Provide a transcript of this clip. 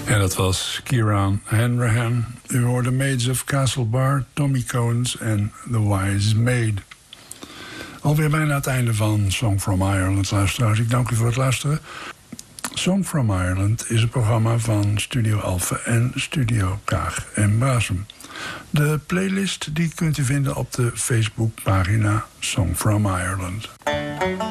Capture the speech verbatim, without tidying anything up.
En dat was Kieran Hanrahan. U hoorde Maids of Castlebar, Tommy Coens en The Wise Maid. Alweer bijna het einde van Song from Ireland, luisteraars. Ik dank u voor het luisteren. Song from Ireland is een programma van Studio Alpha en Studio Kaag en Brasem. De playlist die kunt u vinden op de Facebookpagina Song from Ireland.